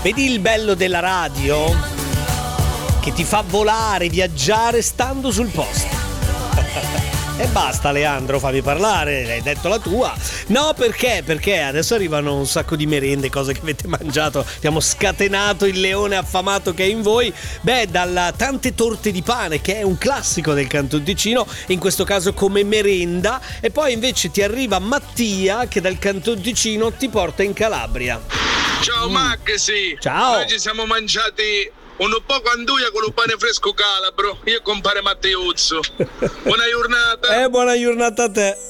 Vedi il bello della radio? Che ti fa volare, viaggiare stando sul posto. E basta, Leandro, fammi parlare, hai detto la tua. No, perché? Perché adesso arrivano un sacco di merende, cose che avete mangiato. Abbiamo scatenato il leone affamato che è in voi. Beh, dalla tante torte di pane, che è un classico del Canton Ticino, in questo caso come merenda. E poi invece ti arriva Mattia, che dal Canton Ticino ti porta in Calabria. Ciao Maxi. Ciao. Noi ci siamo mangiati un po' canduia con un pane fresco calabro. Io e compare Matteuzzo. Buona giornata. Buona giornata a te.